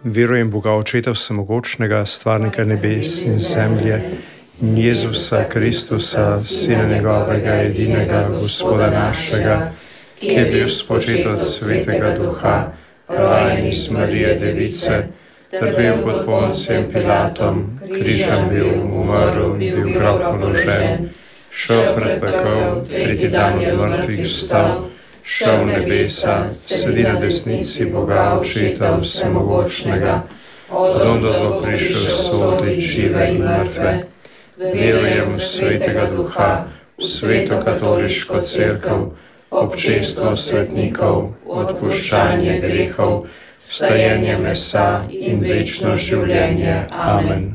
Verujem Boga Očeta Vsemogočnega, stvarnika nebes in zemlje, in Jezusa Kristusa, Sina njegovega edinega, Gospoda našega, ki je bil spočet od Svetega Duha, rojen iz Marije Device, trpel pod Poncijem Pilatom, križem bil, umrl, bil v grob položen, šel pred pekel, tretji dan od mrtvih vstal, šel v nebesa, sedi na desnici Boga Očeta Vsemogočnega, odonda bo prišel soditi žive in mrtve. Verujem v Svetega Duha, v Sveto katoliško cerkev, občestvo svetnikov, odpuščanje grehov, vstajenje mesa in večno življenje. Amen.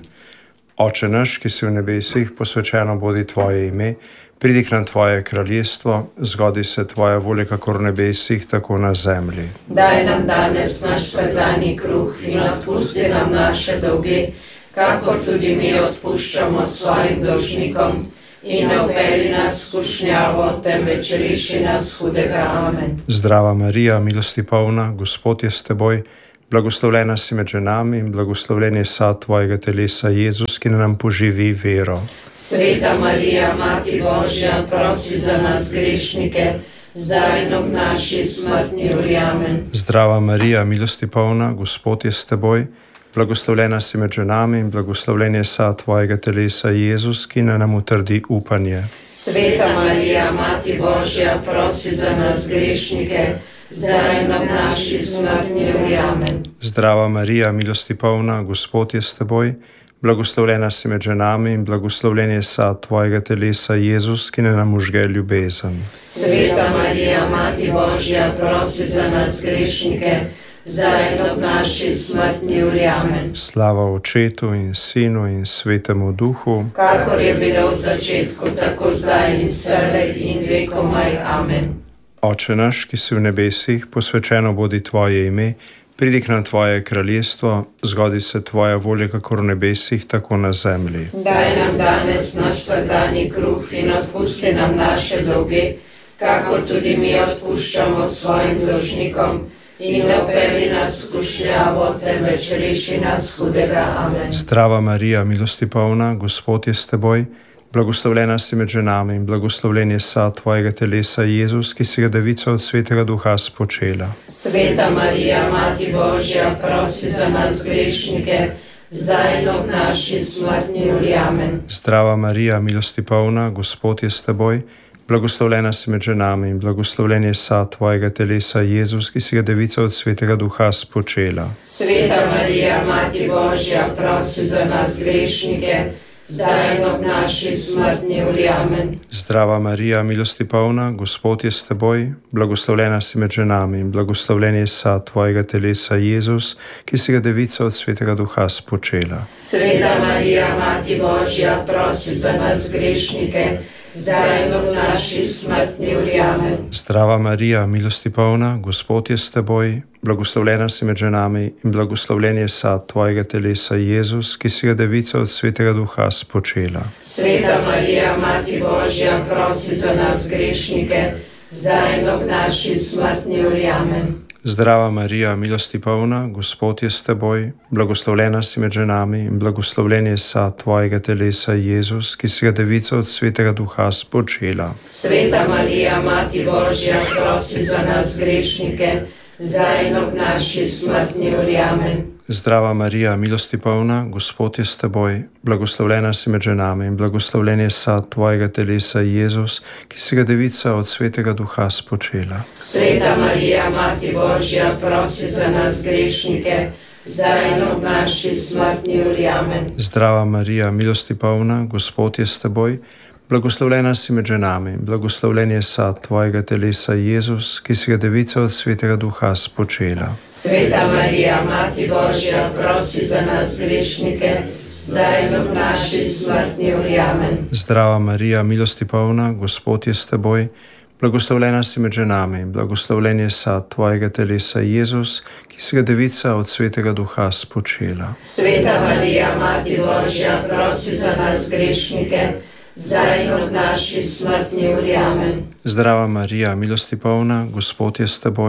Oče naš, ki si v nebesih, posvečeno bodi tvoje ime, pridi k nam tvoje kraljestvo, zgodi se tvoja volja, kakor v nebesih, tako na zemlji. Daj nam danes naš vsakdanji kruh in odpusti nam naše dolge, kakor tudi mi odpuščamo svojim dolžnikom, in ne vpelji nas v skušnjavo, temveč reši nas hudega. Amen. Zdrava Marija, milosti polna, Gospod je s teboj, blagoslovljena si med ženami in blagoslovljen je sad tvojega telesa, Jezus, ki nam poživi vero. Sveta Marija, Mati Božja, prosi za nas grešnike, zdaj in ob naši smrtni uri. Amen. Zdrava Marija, milosti polna, Gospod je s teboj, blagoslovljena si med ženami in blagoslovljen je sad tvojega telesa, Jezus, ki nam utrdi upanje. Sveta Marija, Mati Božja, prosi za nas grešnike, zdaj in ob naši smrtni uri. Amen. Zdrava Marija, milosti polna, Gospod je s teboj, blagoslovljena si med ženami in blagoslovljen je sad tvojega telesa, Jezus, ki nam užge ljubezen. Sveta Marija, Mati Božja, prosi za nas grešnike, zdaj in ob naši smrtni uri. Amen. Slava Očetu in Sinu in Svetemu Duhu, kakor je bilo v začetku, tako zdaj in vselej in vekomaj. Amen. Oče naš, ki si v nebesih, posvečeno bodi tvoje ime, pridi k nam tvoje kraljestvo, zgodi se tvoja volja, kakor v nebesih, tako na zemlji. Daj nam danes naš vsakdanji kruh in odpusti nam naše dolge, kakor tudi mi odpuščamo svojim dolžnikom, in ne vpelji nas v skušnjavo, temveč reši nas hudega. Amen. Zdrava Marija, milosti polna, Gospod je s teboj, blagoslovljena si med ženami in blagoslovljen je sad tvojega telesa, Jezus, ki si ga devica od Svetega Duha spočela. Sveta Marija, Mati Božja, prosi za nas grešnike, zdaj in ob naši smrtni uri. Amen. Zdrava Marija, milosti polna, Gospod je s teboj, blagoslovljena si med ženami in blagoslovljen je sad tvojega telesa, Jezus, ki si ga devica od Svetega Duha spočela. Sveta Marija, Mati Božja, prosi za nas grešnike, zdaj in ob naši smrtni uri. Amen. Zdrava Marija, milosti polna, Gospod je s teboj, blagoslovljena si med ženami in blagoslovljen je sad tvojega telesa, Jezus, ki si ga devica od Svetega Duha spočela. Sveta Marija, Mati Božja, prosi za nas grešnike, zdaj in ob naši smrtni uri. Amen. Zdrava Marija, milosti polna, Gospod je s teboj, blagoslovljena si med ženami in blagoslovljen je sad tvojega telesa, Jezus, ki si ga devica od Svetega Duha spočela. Sveta Marija, Mati Božja, prosi za nas grešnike, zdaj in ob naši smrtni uri. Amen. Zdrava Marija, milosti polna, Gospod je s teboj, blagoslovljena si med ženami in blagoslovljen je sad tvojega telesa, Jezus, ki si ga devica od Svetega Duha spočela. Sveta Marija, Mati Božja, prosi za nas grešnike, zdaj in ob naši smrtni uri. Amen. Zdrava Marija, milosti polna, Gospod je s teboj, blagoslovljena si med ženami in blagoslovljen je sad tvojega telesa, Jezus, ki si ga devica od Svetega Duha spočela. Sveta Marija, Mati Božja, prosi za nas grešnike, zdaj in ob naši smrtni uri. Amen. Zdrava Marija, milosti polna, Gospod je s teboj, blagoslovljena si med ženami in blagoslovljen je sad tvojega telesa, Jezus, ki si ga devica od Svetega Duha spočela. Sveta Marija, Mati Božja, prosi za nas grešnike, zdaj in ob naši smrtni uri. Amen. Zdrava Marija, milosti polna, Gospod je s teboj, blagoslovljena si med ženami in blagoslovljen je sad tvojega telesa, Jezus, ki si ga devica od Svetega Duha spočela. Sveta Marija, Mati Božja, prosi za nas grešnike, zdaj in ob naši smrtni uri. Amen. Zdrava Marija, milosti polna, Gospod je s teboj,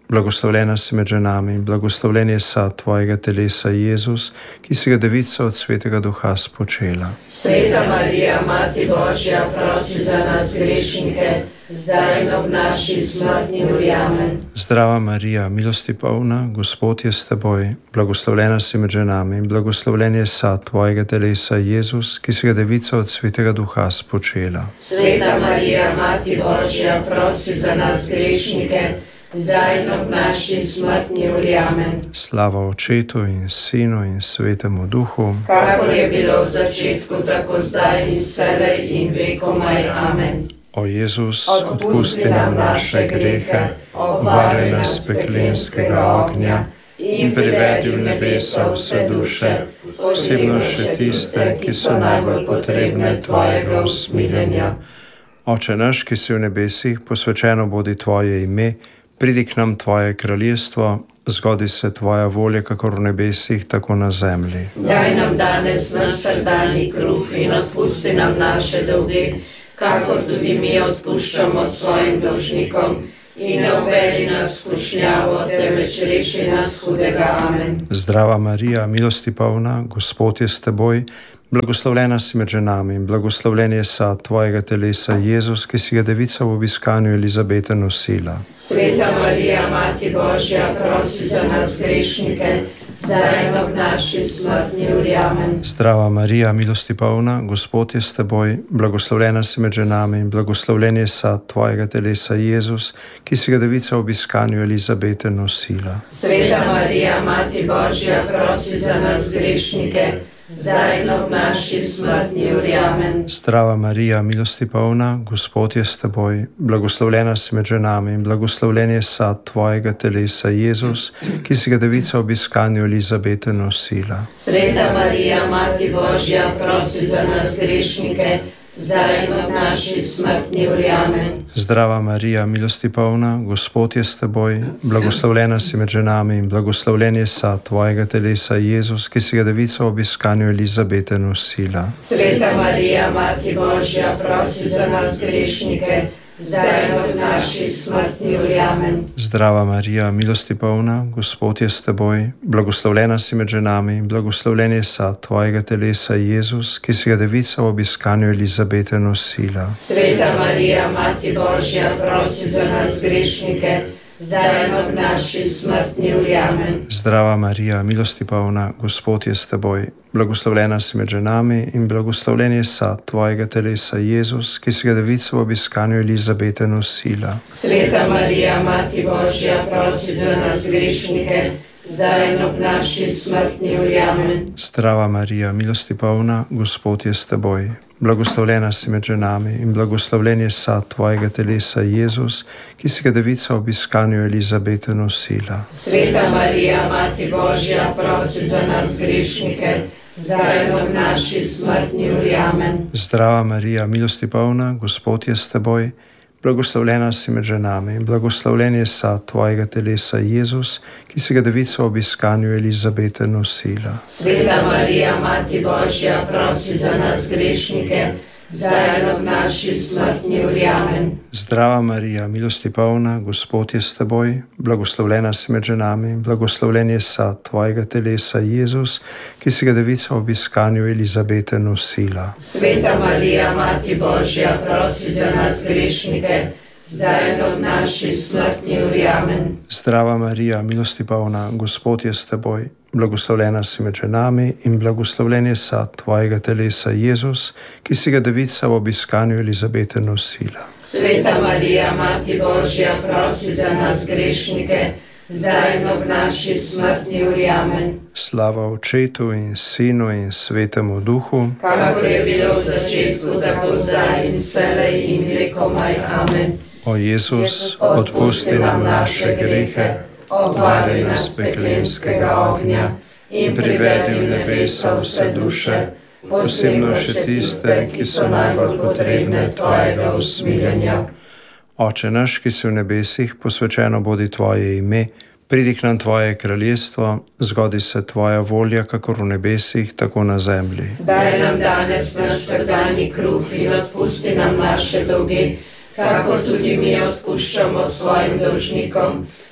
blagoslovljena si med ženami in blagoslovljen je sad tvojega telesa, Jezus, ki si ga devica od Svetega Duha spočela. Sveta Marija, Mati Božja, prosi za nas grešnike, zdaj in ob naši smrtni uri. Amen. Zdrava Marija, milosti polna, Gospod je s teboj, blagoslovljena si med ženami in blagoslovljen je sad tvojega telesa, Jezus, ki si ga devica od Svetega Duha spočela. Sveta Marija, Mati Božja, prosi za nas grešnike, zdaj in ob naši smrtni uri. Amen. Slava Očetu in Sinu in Svetemu Duhu, kakor je bilo v začetku, tako zdaj in vselej in vekomaj. Amen. O Jezus, odpusti nam naše grehe, obvaruj nas peklenskega ognja in privedi v nebesa vse duše, posebno še tiste, ki so najbolj potrebne tvojega usmiljenja. Oče naš, ki si v nebesih, posvečeno bodi tvoje ime, pridi k nam tvoje kraljestvo, zgodi se tvoja volja, kakor v nebesih, tako na zemlji. Daj nam danes naš vsakdanji kruh in odpusti nam naše dolge, kakor tudi mi odpuščamo svojim dolžnikom, in ne uvedi nas v skušnjavo, temveč reši nas hudega. Amen. Zdrava Marija, milosti polna, Gospod je s teboj, blagoslovljena si med ženami in blagoslovljen je sad tvojega telesa, Jezus, ki si ga devica v obiskanju Elizabete nosila. Sveta Marija, Mati Božja, prosi za nas grešnike, zdaj in ob naši smrtni uri. Amen. Zdrava Marija, milosti polna, Gospod je s teboj, blagoslovljena si med ženami in blagoslovljen je sad tvojega telesa, Jezus, ki si ga devica v obiskanju Elizabete nosila. Sveta Marija, Mati Božja, prosi za nas grešnike, zdaj in ob naši smrtni uri. Amen. Zdrava Marija, milosti polna, Gospod je s teboj, blagoslovljena si med ženami in blagoslovljen je sad tvojega telesa, Jezus, ki si ga devica v obiskanju Elizabete nosila. Sveta Marija, Mati Božja, prosi za nas grešnike, zdaj in ob naši smrtni uri. Amen. Zdrava Marija, milosti polna, Gospod je s teboj, blagoslovljena si med ženami in blagoslovljen je sad tvojega telesa, Jezus, ki si ga devica v obiskanju Elizabete nosila. Sveta Marija, Mati Božja, prosi za nas grešnike, zdaj in ob naši smrtni uri. Amen. Zdrava Marija, milosti polna, Gospod je s teboj, blagoslovljena si med ženami in blagoslovljen je sad tvojega telesa, Jezus, ki si ga devica v obiskanju Elizabete nosila. Sveta Marija, Mati Božja, prosi za nas grešnike, zdaj in ob naši smrtni uri. Amen. Zdrava Marija, milosti polna, Gospod je s teboj, blagoslovljena si med ženami in blagoslovljen je sad tvojega telesa, Jezus, ki si ga devica v obiskanju Elizabete nosila. Sveta Marija, Mati Božja, prosi za nas grešnike, zdaj in ob naši smrtni uri. Amen. Zdrava Marija, milosti polna, Gospod je s teboj, blagoslovljena si med ženami in blagoslovljen je sad tvojega telesa, Jezus, ki si ga devica v obiskanju Elizabete nosila. Sveta Marija, Mati Božja, prosi za nas grešnike, zdaj in ob naši smrtni uri. Amen. Zdrava Marija, milosti polna, Gospod je s teboj, blagoslovljena si med ženami in blagoslovljen je sad tvojega telesa, Jezus, ki si ga devica v obiskanju Elizabete nosila. Sveta Marija, Mati Božja, prosi za nas grešnike, zdaj in ob naši smrtni uri. Amen. Zdrava Marija, milosti polna, Gospod je s teboj, blagoslovljena si med ženami in blagoslovljen je sad tvojega telesa, Jezus, ki si ga devica v obiskanju Elizabete nosila. Sveta Marija, Mati Božja, prosi za nas grešnike, zdaj in ob naši smrtni uri. Amen. Zdrava Marija, milosti polna, Gospod je s teboj, blagoslovljena si med ženami in blagoslovljen je sad tvojega telesa, Jezus, ki si ga devica v obiskanju Elizabete nosila. Sveta Marija, Mati Božja, prosi za nas grešnike, zdaj in ob naši smrtni uri. Amen. Slava Očetu in Sinu in Svetemu Duhu, kakor je bilo v začetku, tako zdaj in vselej in vekomaj. Amen. O Jezus, odpusti nam naše grehe, obvaruj nas peklenskega ognja in privedi v nebesa vse duše, posebno še tiste, ki so najbolj potrebne tvojega usmiljenja. Oče naš, ki si v nebesih, posvečeno bodi tvoje ime, pridi k nam tvoje kraljestvo, zgodi se tvoja volja, kakor v nebesih, tako na zemlji. Daj nam danes naš vsakdanji kruh in odpusti nam naše dolge, kakor tudi mi odpuščamo svojim dolžnikom,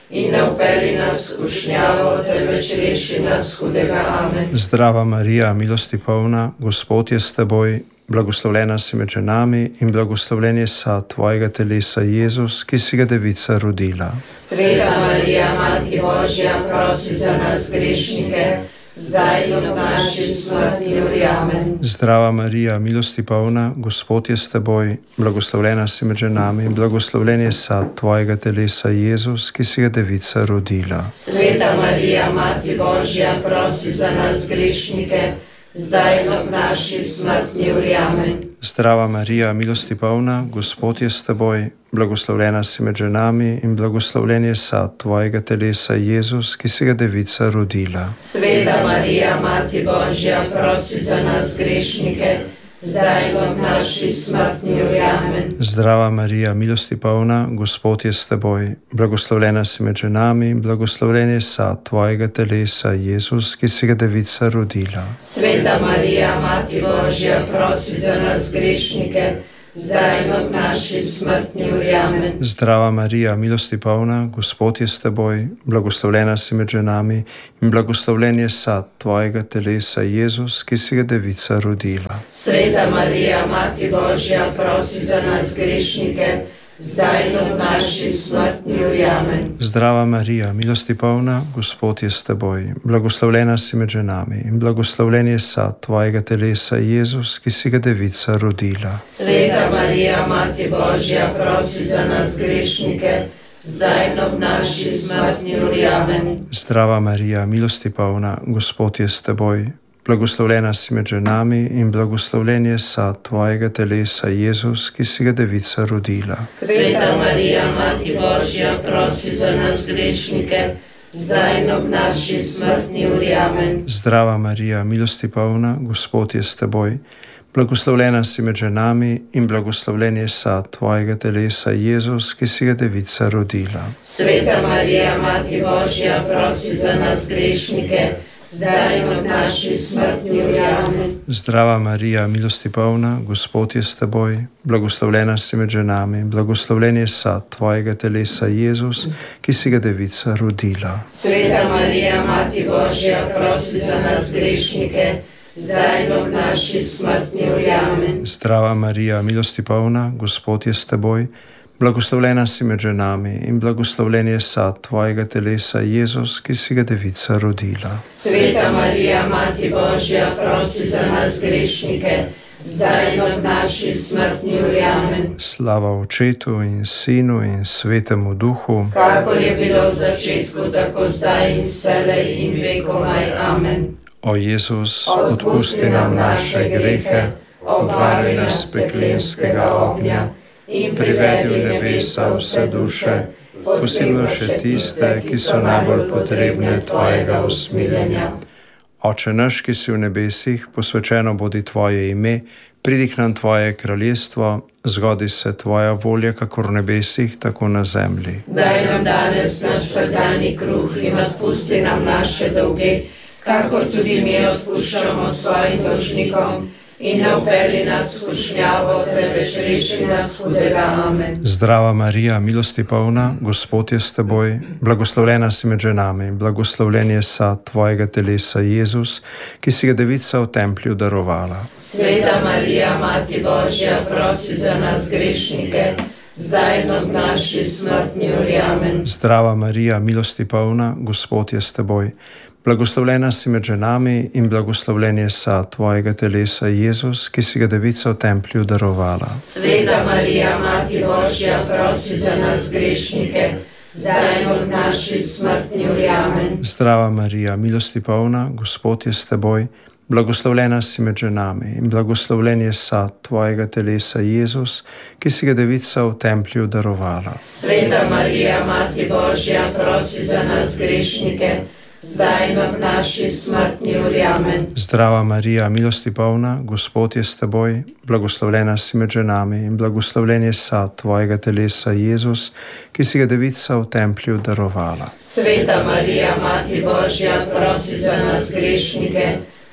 in ne vpelji nas v skušnjavo, temveč reši nas hudega. Amen. Zdrava Marija, milosti polna, Gospod je s teboj, blagoslovljena si med ženami in blagoslovljen je sad tvojega telesa, Jezus, ki si ga devica rodila. Sveta Marija, Mati Božja, prosi za nas grešnike, zdaj in ob naši smrtni uri. Amen. Zdrava Marija, milosti polna, Gospod je s teboj, blagoslovljena si med ženami in blagoslovljen je sad tvojega telesa, Jezus, ki si ga devica rodila. Sveta Marija, Mati Božja, prosi za nas grešnike, zdaj in ob naši smrtni uri. Amen. Zdrava Marija, milosti polna, Gospod je s teboj, blagoslovljena si med ženami in blagoslovljen je sad tvojega telesa, Jezus, ki si ga devica rodila. Sveta Marija, Mati Božja, prosi za nas grešnike, zdaj in ob naši smrtni uri. Amen. Zdrava Marija, milosti polna, Gospod je s teboj, blagoslovljena si med ženami in blagoslovljen je sad tvojega telesa, Jezus, ki si ga devica rodila. Sveta Marija, Mati Božja, prosi za nas grešnike, zdaj in ob naši smrtni uri. Amen. Zdrava Marija, milosti polna, Gospod je s teboj, blagoslovljena si med ženami in blagoslovljen je sad tvojega telesa, Jezus, ki si ga devica rodila. Sveta Marija, Mati Božja, prosi za nas grešnike, zdaj in ob naši smrtni uri. Amen. Zdrava Marija, milosti polna, Gospod je s teboj, blagoslovljena si med ženami in blagoslovljen je sad tvojega telesa, Jezus, ki si ga devica rodila. Sveta Marija, Mati Božja, prosi za nas grešnike, zdaj in ob naši smrtni uri. Amen. Zdrava Marija, milosti polna, Gospod je s teboj, blagoslovljena si med ženami in blagoslovljen je sad tvojega telesa, Jezus, ki si ga devica rodila. Sveta Marija, Mati Božja, prosi za nas grešnike, zdaj in ob naši smrtni uri. Amen. Zdrava Marija, milosti polna, Gospod je s teboj, blagoslovljena si med ženami in blagoslovljen je sad tvojega telesa, Jezus, ki si ga devica rodila. Sveta Marija, Mati Božja, prosi za nas grešnike, zdaj in ob naši smrtni uri. Amen. Zdrava Marija, milosti polna, Gospod je s teboj, blagoslovljena si med ženami in blagoslovljen je sad tvojega telesa, Jezus, ki si ga devica rodila. Sveta Marija, Mati Božja, prosi za nas grešnike, zdaj in ob naši smrtni uri. Amen. Zdrava Marija, milosti polna, Gospod je s teboj, blagoslovljena si med ženami in blagoslovljen je sad tvojega telesa, Jezus, ki si ga devica rodila. Sveta Marija, Mati Božja, prosi za nas grešnike, zdaj in ob naši smrtni uri. Amen. Slava Očetu in Sinu in Svetemu Duhu, kakor je bilo v začetku, tako zdaj in vselej in vekomaj. Amen. O Jezus, odpusti nam naše grehe, obvaruj nas peklenskega ognja in privedi v nebesa vse duše, posebno še tiste, ki so najbolj potrebne tvojega usmiljenja. Oče naš, ki si v nebesih, posvečeno bodi tvoje ime, pridi k nam tvoje kraljestvo, zgodi se tvoja volja, kakor v nebesih, tako na zemlji. Daj nam danes naš vsakdanji kruh in odpusti nam naše dolge, kakor tudi mi odpuščamo svojim dolžnikom. In ne vpelji nas v skušnjavo, temveč reši nas hudega. Amen. Zdrava Marija, milosti polna, Gospod je s teboj, blagoslovljena si med ženami in blagoslovljen je sad tvojega telesa, Jezus, ki si ga devica v templju darovala. Sveta Marija, Mati Božja, prosi za nas grešnike, zdaj in ob naši smrtni uri. Amen. Zdrava Marija, milosti polna, Gospod je s teboj, blagoslovljena si med ženami in blagoslovljen je sad tvojega telesa, Jezus, ki si ga devica v templju darovala. Sveta Marija, Mati Božja, prosi za nas grešnike, zdaj in ob naši smrtni uri. Amen. Zdrava Marija, milosti polna, Gospod je s teboj, blagoslovljena si med ženami in blagoslovljen je sad tvojega telesa, Jezus, ki si ga devica v templju darovala. Sveta Marija, Mati Božja, prosi za nas grešnike, zdaj in ob naši smrtni uri. Amen. Zdrava Marija, milosti polna, Gospod je s teboj, blagoslovljena si med ženami in blagoslovljen je sad tvojega telesa, Jezus, ki si ga devica v templju darovala. Sveta Marija, Mati Božja, prosi za nas grešnike,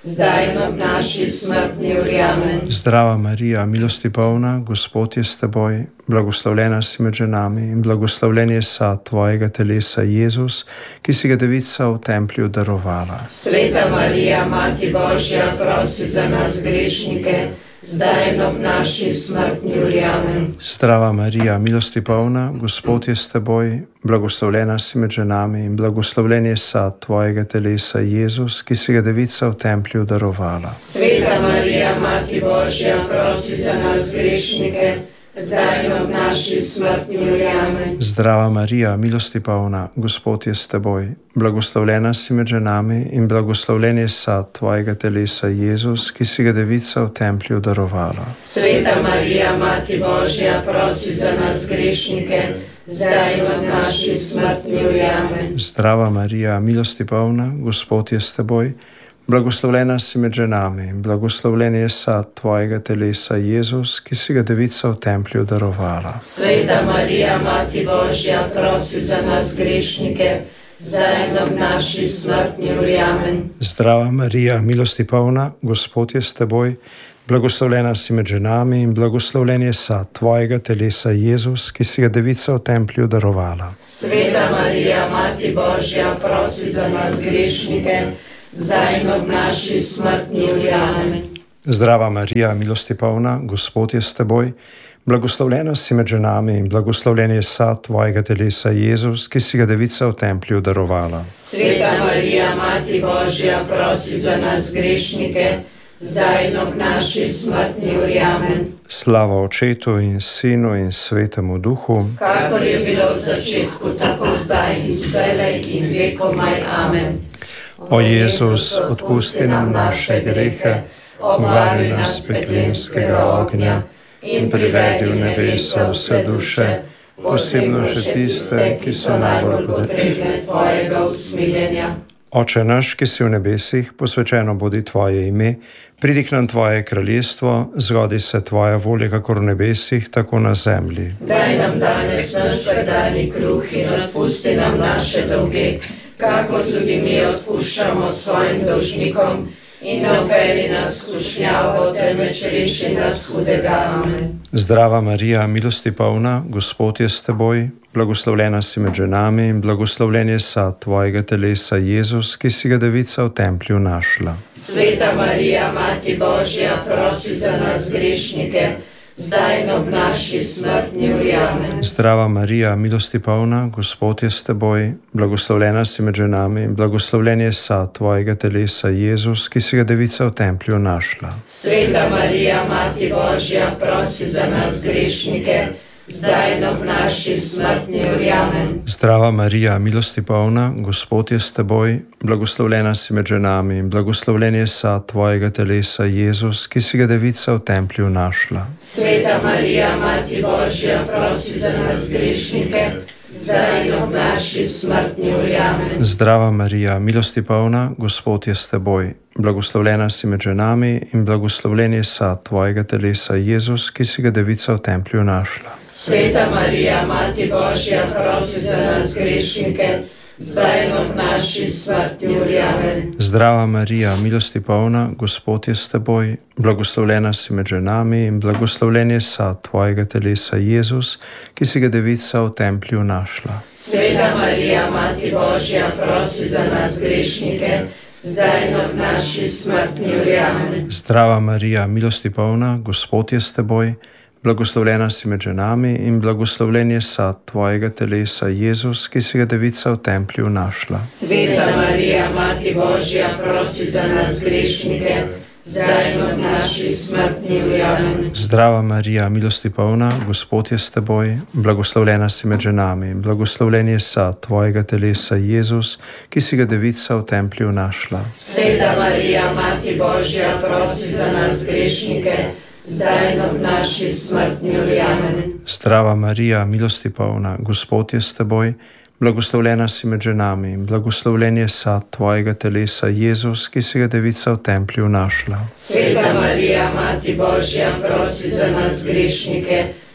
zdaj in ob naši smrtni uri. Amen. Zdrava Marija, milosti polna, Gospod je s teboj, blagoslovljena si med ženami in blagoslovljen je sad tvojega telesa, Jezus, ki si ga devica v templju darovala. Sveta Marija, Mati Božja, prosi za nas grešnike, zdaj in ob naši smrtni uri. Amen. Zdrava Marija, milosti polna, Gospod je s teboj, blagoslovljena si med ženami in blagoslovljen je sad tvojega telesa, Jezus, ki si ga devica v templju darovala. Sveta Marija, Mati Božja, prosi za nas grešnike, zdaj in ob naši smrtni uri. Amen. Zdrava Marija, milosti polna, Gospod je s teboj, blagoslovljena si med ženami in blagoslovljen je sad tvojega telesa, Jezus, ki si ga devica v templju darovala. Sveta Marija, Mati Božja, prosi za nas grešnike, zdaj in ob naši smrtni uri. Amen. Zdrava Marija, milosti polna, Gospod je s teboj, blagoslovljena si med ženami in blagoslovljen je sad tvojega telesa, Jezus, ki si ga devica v templju darovala. Sveta Marija, Mati Božja, prosi za nas grešnike, zdaj in ob naši smrtni uri. Amen. Zdrava Marija, milosti polna, Gospod je s teboj, blagoslovljena si med ženami in blagoslovljen je sad tvojega telesa, Jezus, ki si ga devica v templju darovala. Sveta Marija, Mati Božja, prosi za nas grešnike, zdaj in ob naši smrtni uri. Amen. Zdrava Marija, milosti polna, Gospod je s teboj, blagoslovljena si med ženami in blagoslovljen je sad tvojega telesa, Jezus, ki si ga devica v templju darovala. Sveta Marija, Mati Božja, prosi za nas grešnike, zdaj in ob naši smrtni uri. Amen. Slava Očetu in Sinu in Svetemu Duhu, kakor je bilo v začetku, tako zdaj in vselej in vekomaj. Amen. O Jezus, odpusti nam naše grehe, obvari nas peklenskega ognja in privedi v nebeso vse duše, posebno še tiste, ki so najbolj potrebne tvojega usmiljenja. Oče naš, ki si v nebesih, posvečeno bodi tvoje ime, pridi k nam tvoje kraljestvo, zgodi se tvoja volja, kakor v nebesih, tako na zemlji. Daj nam danes naš vsakdanji kruh in odpusti nam naše dolge, kakor tudi mi odpuščamo svojim dolžnikom, in ne vpelji nas v skušnjavo, temveč reši nas hudega. Amen. Zdrava Marija, milosti polna, Gospod je s teboj, blagoslovljena si med ženami in blagoslovljen je sad tvojega telesa, Jezus, ki si ga devica v templju našla. Sveta Marija, Mati Božja, prosi za nas grešnike, zdaj in ob naši smrtni uri. Amen. Zdrava Marija, milosti polna, Gospod je s teboj, blagoslovljena si med ženami in blagoslovljen je sad tvojega telesa, Jezus, ki si ga devica v templju našla. Sveta Marija, Mati Božja, prosi za nas grešnike, zdaj in ob naši smrtni uri. Amen. Zdrava Marija, milosti polna, Gospod je s teboj, blagoslovljena si med ženami in blagoslovljen je sad tvojega telesa, Jezus, ki si ga devica v templju našla. Sveta Marija, Mati Božja, prosi za nas grešnike, zdaj in ob naši smrtni uri. Amen. Zdrava Marija, milosti polna, Gospod je s teboj, blagoslovljena si med ženami in blagoslovljen je sad tvojega telesa, Jezus, ki si ga devica v templju našla. Sveta Marija, Mati Božja, prosi za nas grešnike, zdaj in ob naši smrtni uri. Amen. Zdrava Marija, milosti polna, Gospod je s teboj, blagoslovljena si med ženami in blagoslovljen je sad tvojega telesa, Jezus, ki si ga devica v templju našla. Sveta Marija, Mati Božja, prosi za nas grešnike, zdaj in ob naši smrtni uri. Amen. Zdrava Marija, milosti polna, Gospod je s teboj, blagoslovljena si med ženami in blagoslovljen je sad tvojega telesa, Jezus, ki si ga devica v templju našla. Sveta Marija, Mati Božja, prosi za nas grešnike, zdaj in ob naši smrtni uri. Amen. Zdrava Marija, milosti polna, Gospod je s teboj, blagoslovljena si med ženami in blagoslovljen je sad tvojega telesa, Jezus, ki si ga devica v templju našla. Sveta Marija, Mati Božja, prosi za nas grešnike, zdaj in ob naši smrtni uri. Amen. Zdrava Marija, milosti polna, Gospod je s teboj, blagoslovljena si med ženami in blagoslovljen je sad tvojega telesa, Jezus, ki si ga devica v templju našla. Sveta Marija, Mati Božja, prosi za nas grešnike,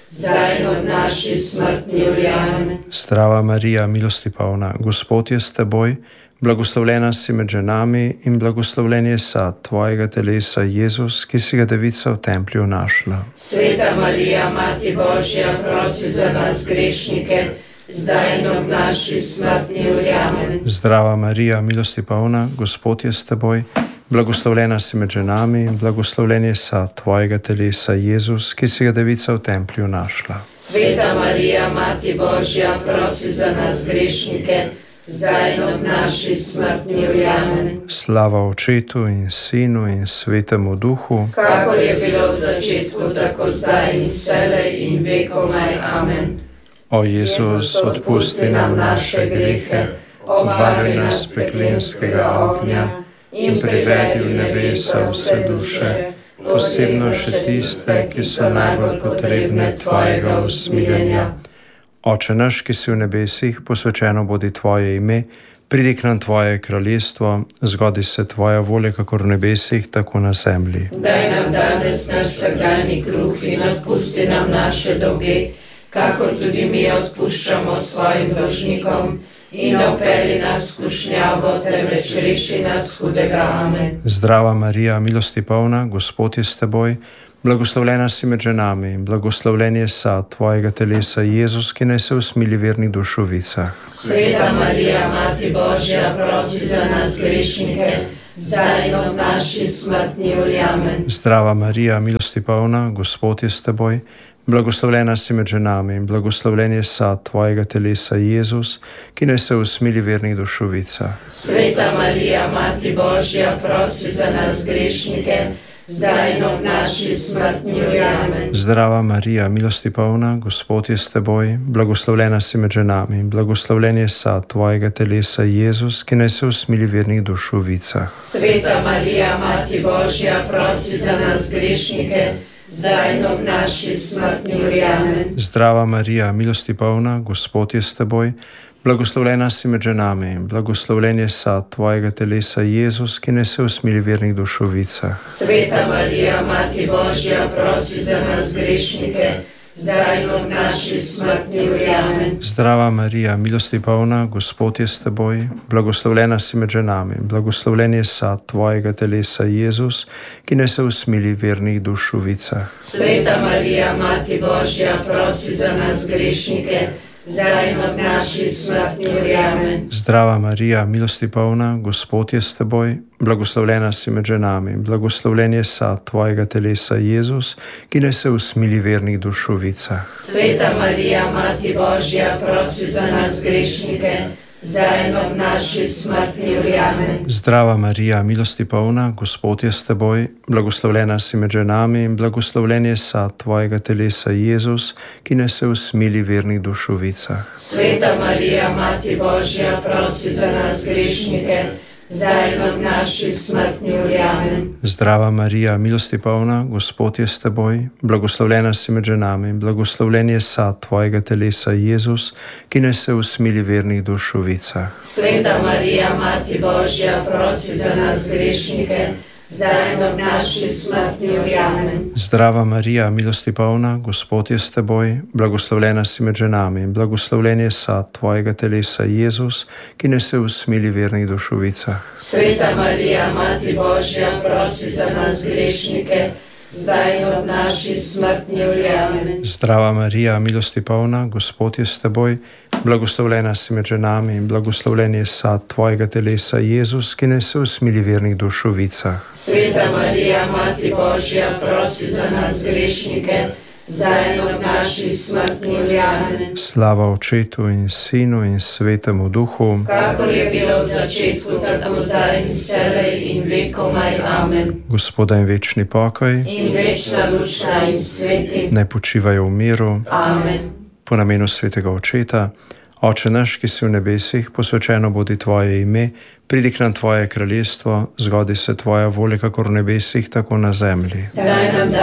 zdaj in ob naši smrtni uri. Amen. Zdrava Marija, milosti polna, Gospod je s teboj, blagoslovljena si med ženami in blagoslovljen je sad tvojega telesa, Jezus, ki si ga devica v templju našla. Sveta Marija, Mati Božja, prosi za nas grešnike, zdaj in ob naši smrtni uri. Amen. Zdrava Marija, milosti polna, Gospod je s teboj, blagoslovljena si med ženami in blagoslovljen je sad tvojega telesa, Jezus, ki si ga devica v templju našla. Sveta Marija, Mati Božja, prosi za nas grešnike, zdaj in ob naši smrtni uri. Amen. Slava Očetu in Sinu in Svetemu Duhu, Kakor je bilo v začetku, tako zdaj in vselej in vekomaj. Amen. o Jezus, odpusti nam naše grehe, obvaruj nas peklenskega ognja in privedi v nebesa vse duše, posebno še tiste, ki so najbolj potrebne tvojega usmiljenja. Oče naš, ki si v nebesih, posvečeno bodi tvoje ime, pridi k nam tvoje kraljestvo, zgodi se tvoja volja, kakor v nebesih, tako na zemlji. Daj nam danes naš vsakdanji kruh in odpusti nam naše dolge, kakor tudi mi odpuščamo svojim dolžnikom, in ne vpelji nas v skušnjavo, temveč reši nas hudega. Amen. Zdrava Marija, milosti polna, Gospod je s teboj, blagoslovljena si med ženami in blagoslovljen je sad tvojega telesa, Jezus, ki naj se usmili vernih dušovicah. Sveta Marija, Mati Božja, prosi za nas grešnike, zdaj in ob naši smrtni uri. Amen. Zdrava Marija, milosti polna, Gospod je s teboj, blagoslovljena si med ženami in blagoslovljen je sad tvojega telesa, Jezus, ki naj se usmili vernih dušovicah. Sveta Marija, Mati Božja, prosi za nas grešnike, zdaj in ob naši smrtni uri. Amen. Zdrava Marija, milosti polna, Gospod je s teboj, blagoslovljena si med ženami in blagoslovljen je sad tvojega telesa, Jezus, ki naj se usmili vernih dušovicah. Sveta Marija, Mati Božja, prosi za nas grešnike, zdaj in ob naši smrtni uri. Amen. Zdrava Marija, milosti polna, Gospod je s teboj, blagoslovljena si med ženami in blagoslovljen je sad tvojega telesa, Jezus, ki naj se usmili vernih dušovicah. Sveta Marija, Mati Božja, prosi za nas grešnike, zdaj in ob naši smrtni uri. Amen. Zdrava Marija, milosti polna, Gospod je s teboj, blagoslovljena si med ženami in blagoslovljen je sad tvojega telesa, Jezus, ki naj se usmili vernih dušovicah. Sveta Marija, Mati Božja, prosi za nas grešnike, zdaj in ob naši smrtni uri. Amen. Zdrava Marija, milosti polna, Gospod je s teboj, blagoslovljena si med ženami in blagoslovljen je sad tvojega telesa, Jezus, ki naj se usmili vernih dušovicah. Sveta Marija, Mati Božja, prosi za nas grešnike, zdaj in ob naši smrtni uri. Amen. Zdrava Marija, milosti polna, Gospod je s teboj, blagoslovljena si med ženami in blagoslovljen je sad tvojega telesa, Jezus, ki naj se usmili vernih dušovicah. Sveta Marija, Mati Božja, prosi za nas grešnike, zdaj in ob naši smrtni uri. Amen. Zdrava Marija, milosti polna, Gospod je s teboj, blagoslovljena si med ženami in blagoslovljen je sad tvojega telesa, Jezus, ki naj se usmili vernih dušovicah. Sveta Marija, Mati Božja, prosi za nas grešnike, zdaj in ob naši smrtni uri. Amen. Zdrava Marija, milosti polna, Gospod je s teboj, blagoslovljena si med ženami in blagoslovljen je sad tvojega telesa, Jezus, ki naj se usmili vernih dušovicah. Sveta Marija, Mati Božja, prosi za nas grešnike, zdaj in ob naši smrtni uri. Amen. Zdrava Marija, milosti polna, Gospod je s teboj, blagoslovljena si med ženami in blagoslovljen je sad tvojega telesa, Jezus, ki naj se usmili vernih dušovicah. Sveta Marija, Mati Božja, prosi za nas grešnike, zdaj in ob naši smrtni uri. Amen. Slava Očetu in Sinu in Svetemu Duhu, Kakor je bilo v začetku, tako zdaj in vselej in vekomaj. Amen. Gospoda in večni pokoj, In večna luč naj jim sveti. naj počivajo v miru. Amen. Po namenu Svetega Očeta, Oče naš, ki si v nebesih, posvečeno bodi tvoje ime, pridi k nam tvoje kraljestvo, zgodi se tvoja volja, kakor v nebesih, tako na zemlji. Daj nam